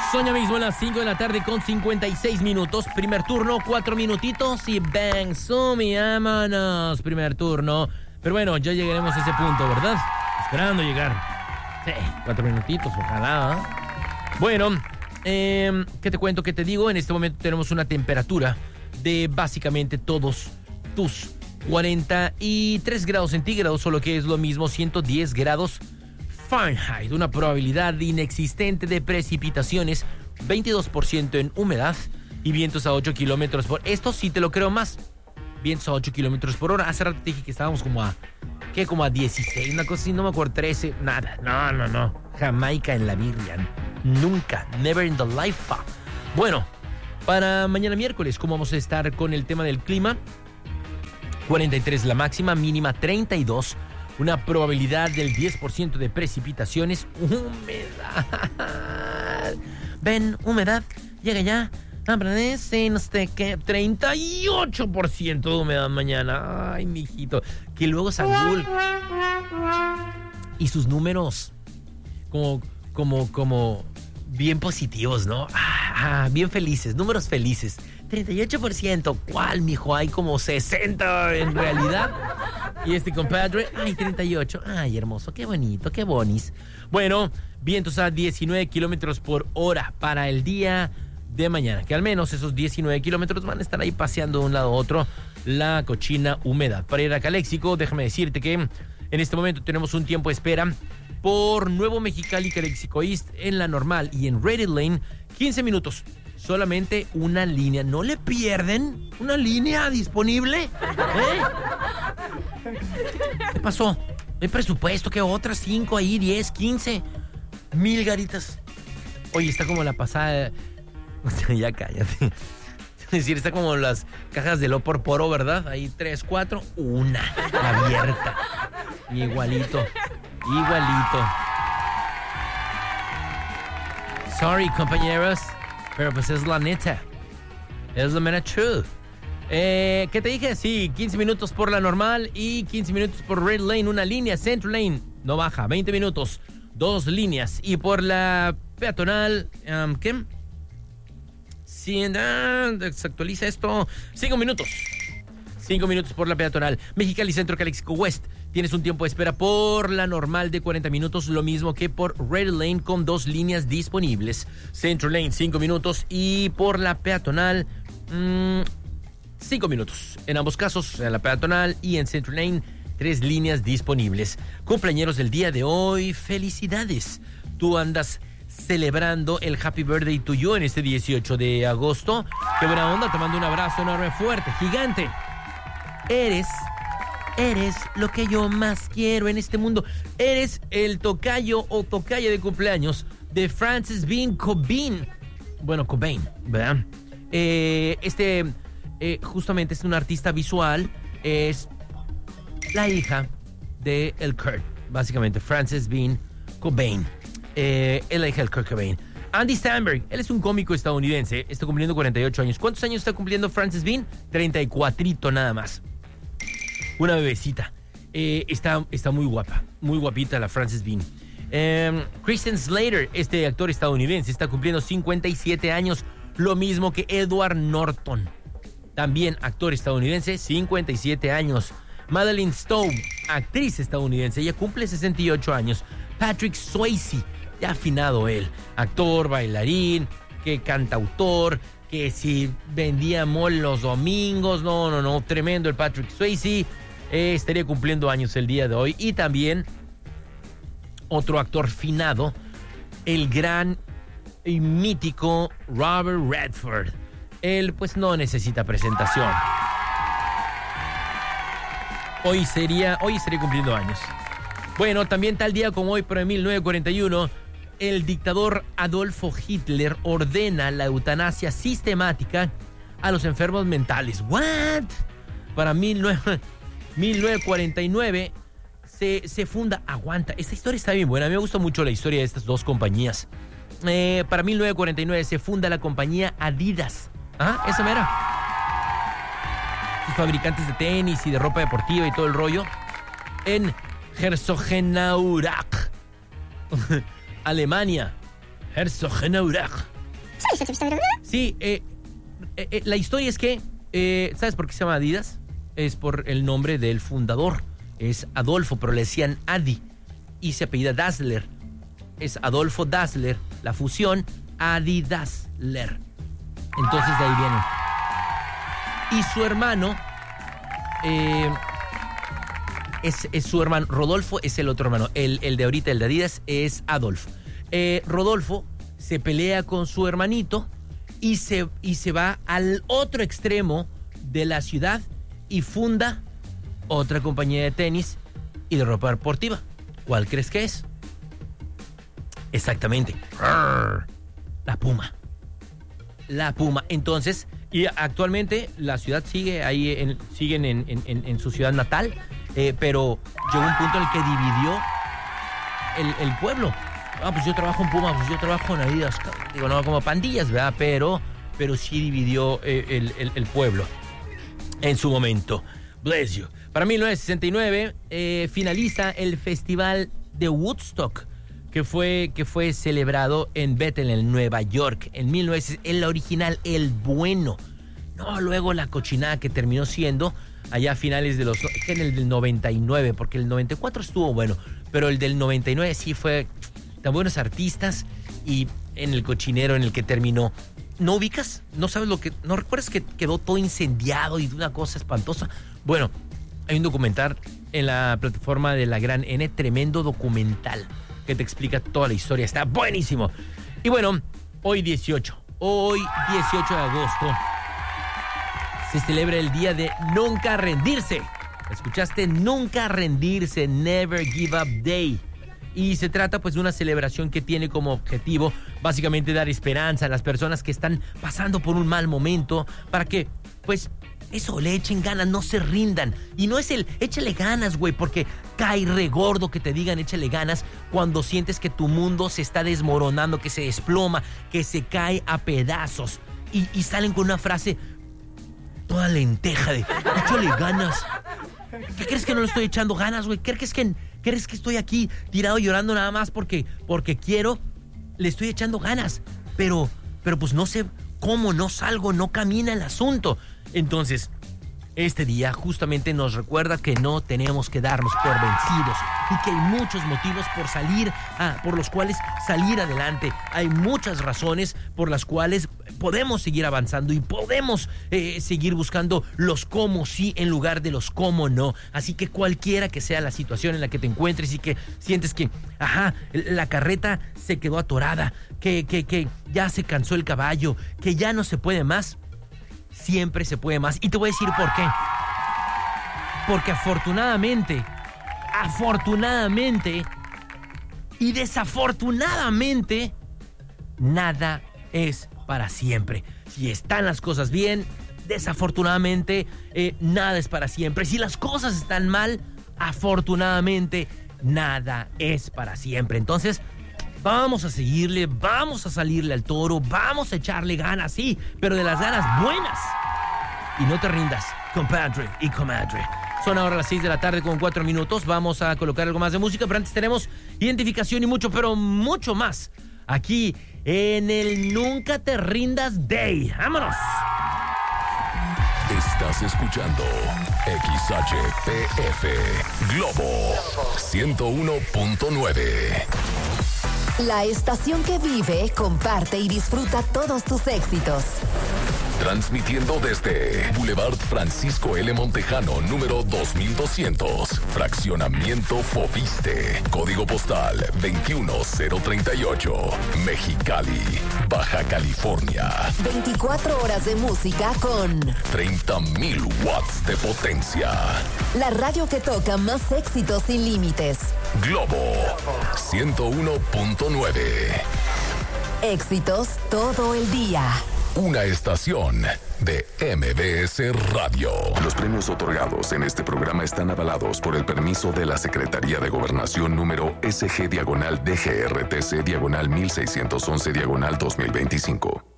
Son ya mismo las 5 de la tarde con 56 minutos. Primer turno, 4 minutitos y bang, sumi, vámonos. Primer turno. Pero bueno, ya llegaremos a ese punto, ¿verdad? Esperando llegar. Sí, 4 minutitos, ojalá. Bueno, ¿qué te cuento? ¿Qué te digo? En este momento tenemos una temperatura de básicamente todos tus 43 grados centígrados, solo que es lo mismo, 110 grados Fahrenheit. Una probabilidad inexistente de precipitaciones, 22% en humedad y vientos a 8 kilómetros por... Esto sí te lo creo más. Vientos a 8 kilómetros por hora. Hace rato te dije que estábamos como a 16, una cosa así, no me acuerdo, 13, nada. No. Jamaica en la birria. Nunca. Never in the life. Bueno, para mañana miércoles, ¿cómo vamos a estar con el tema del clima? 43 la máxima, mínima 32. Una probabilidad del 10% de precipitaciones. Humedad. Ven, humedad. Llega ya. Amanece, no sé qué. 38% de humedad mañana. Ay, mijito. Que luego Sangul. Y sus números. Como bien positivos, ¿no? Bien felices. Números felices. 38%. ¿Cuál, mijo? Hay como 60 en realidad. Y este compadre, 38. Ay, hermoso, qué bonito, qué bonis. Bueno, vientos a 19 kilómetros por hora para el día de mañana. Que al menos esos 19 kilómetros van a estar ahí paseando de un lado a otro la cochina humedad. Para ir a Caléxico, déjame decirte que en este momento tenemos un tiempo de espera por Nuevo Mexicali, Caléxico East en la normal y en Reddit Lane, 15 minutos. Solamente una línea. ¿No le pierden una línea disponible? ¿Qué pasó? ¿Hay presupuesto? ¿Qué otras? 5 ahí, 10, 15. 1000 garitas. Oye, está como la pasada. Ya cállate. Es decir, está como las cajas de lo por poro, ¿verdad? Ahí 3, 4, una abierta. Igualito. Sorry, compañeros. Pero pues es la neta. Es la mera true. ¿Qué te dije? Sí, 15 minutos por la normal y 15 minutos por Red Lane, una línea. Central Lane no baja, 20 minutos, 2 líneas. Y por la peatonal, ¿qué? Sí, se actualiza esto. 5 minutos. 5 minutos por la peatonal. Mexicali Centro, Caléxico West. Tienes un tiempo de espera por la normal de 40 minutos, lo mismo que por Red Lane con 2 líneas disponibles. Central Lane, 5 minutos y por la peatonal, 5 minutos. En ambos casos, en la peatonal y en Central Lane, 3 líneas disponibles. Cumpleañeros del día de hoy, felicidades. Tú andas celebrando el Happy Birthday to you en este 18 de agosto. Qué buena onda, te mando un abrazo enorme, fuerte, gigante. Eres lo que yo más quiero en este mundo. Eres el tocayo o tocaya de cumpleaños de Frances Bean Cobain. Bueno, Cobain, ¿verdad? Justamente es un artista visual. Es la hija de el Kurt, básicamente. Frances Bean Cobain. Es la hija del Kurt Cobain. Andy Samberg, él es un cómico estadounidense. Está cumpliendo 48 años. ¿Cuántos años está cumpliendo Frances Bean? 34 nada más. Una bebecita. Está muy guapa. Muy guapita la Frances Bean. Christian Slater, este actor estadounidense, está cumpliendo 57 años. Lo mismo que Edward Norton. También actor estadounidense, 57 años. Madeleine Stowe, actriz estadounidense. Ella cumple 68 años. Patrick Swayze, ya afinado él. Actor, bailarín, que cantautor, que si vendía mole los domingos. No. Tremendo el Patrick Swayze. Estaría cumpliendo años el día de hoy. Y también otro actor finado, el gran y mítico Robert Redford. Él pues no necesita presentación. Hoy estaría cumpliendo años. Bueno, también tal día como hoy, pero en 1941, el dictador Adolfo Hitler ordena la eutanasia sistemática a los enfermos mentales. ¿What? Para 1949 se funda, aguanta, esta historia está bien buena, me gusta mucho la historia de estas dos compañías. Para 1949 se funda la compañía Adidas. Esa mera. Sus fabricantes de tenis y de ropa deportiva y todo el rollo. En Herzogenaurach, Alemania. Herzogenaurach. Sí, la historia es que, ¿sabes por qué se llama Adidas? Es por el nombre del fundador. Es Adolfo, pero le decían Adi. Y se apellida Dassler. Es Adolfo Dassler, la fusión Adi-Dassler. Entonces de ahí viene. Y su hermano, es su hermano. Rodolfo es el otro hermano. El de ahorita, el de Adidas, es Adolfo. Rodolfo se pelea con su hermanito y se va al otro extremo de la ciudad y funda otra compañía de tenis y de ropa deportiva. ¿Cuál crees que es? Exactamente. La Puma. La Puma. Entonces, y actualmente la ciudad sigue ahí, siguen en su ciudad natal, pero llegó un punto en el que dividió el pueblo. Pues yo trabajo en Puma, pues yo trabajo en Adidas. Digo, no como pandillas, ¿verdad? Pero sí dividió el pueblo en su momento. Bless you. Para 1969 finaliza el Festival de Woodstock, que fue celebrado en Bethel, en Nueva York, en 1960, el original, el bueno. No, luego la cochinada que terminó siendo allá a finales de en el del 99, porque el 94 estuvo bueno, pero el del 99 sí fue tan buenos artistas y en el cochinero en el que terminó. ¿No ubicas? ¿No sabes lo que? ¿No recuerdas que quedó todo incendiado y una cosa espantosa? Bueno, hay un documental en la plataforma de La Gran N, tremendo documental que te explica toda la historia. Está buenísimo. Y bueno, hoy 18 de agosto, se celebra el día de Nunca Rendirse. ¿Escuchaste? Nunca Rendirse, Never Give Up Day. Y se trata pues de una celebración que tiene como objetivo básicamente dar esperanza a las personas que están pasando por un mal momento para que pues eso, le echen ganas, no se rindan. Y no es échale ganas, güey, porque cae regordo que te digan échale ganas cuando sientes que tu mundo se está desmoronando, que se desploma, que se cae a pedazos. Y salen con una frase toda lenteja de échale ganas. ¿Qué crees que no le estoy echando ganas, güey? ¿Crees que estoy aquí tirado llorando nada más porque quiero? Le estoy echando ganas, pero pues no sé cómo, no salgo, no camina el asunto. Entonces, este día justamente nos recuerda que no tenemos que darnos por vencidos y que hay muchos motivos por los cuales salir adelante. Hay muchas razones por las cuales podemos seguir avanzando y podemos seguir buscando los cómo sí en lugar de los cómo no. Así que cualquiera que sea la situación en la que te encuentres y que sientes que, la carreta se quedó atorada, que ya se cansó el caballo, que ya no se puede más, siempre se puede más. Y te voy a decir por qué. Porque afortunadamente y desafortunadamente, nada es para siempre. Si están las cosas bien, desafortunadamente, nada es para siempre. Si las cosas están mal, afortunadamente, nada es para siempre. Entonces, vamos a seguirle, vamos a salirle al toro, vamos a echarle ganas, sí, pero de las ganas buenas. Y no te rindas, compadre y comadre. Son ahora las 6 de la tarde con 4 minutos. Vamos a colocar algo más de música, pero antes tenemos identificación y mucho, pero mucho más aquí en el Nunca Te Rindas Day. ¡Vámonos! Estás escuchando XHPF Globo 101.9. La estación que vive, comparte y disfruta todos tus éxitos. Transmitiendo desde Boulevard Francisco L. Montejano, número 2200, Fraccionamiento Fobiste, Código Postal 21038, Mexicali, Baja California. 24 horas de música con 30,000 watts de potencia. La radio que toca más éxitos sin límites. Globo 101.9. Éxitos todo el día. Una estación de MBS Radio. Los premios otorgados en este programa están avalados por el permiso de la Secretaría de Gobernación número SG/DGRTC/1611/2025.